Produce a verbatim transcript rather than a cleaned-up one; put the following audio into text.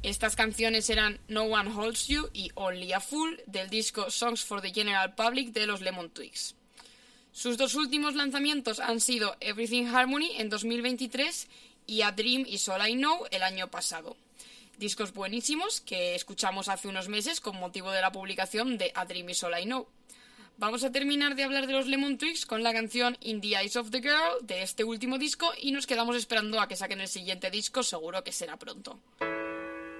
Estas canciones eran No One Holds You y Only a Fool del disco Songs for the General Public de los Lemon Twigs. Sus dos últimos lanzamientos han sido Everything Harmony en dos mil veintitrés y A Dream Is All I Know el año pasado. Discos buenísimos que escuchamos hace unos meses con motivo de la publicación de A Dream Is All I Know. Vamos a terminar de hablar de los Lemon Twigs con la canción In the Eyes of the Girl de este último disco y nos quedamos esperando a que saquen el siguiente disco, seguro que será pronto.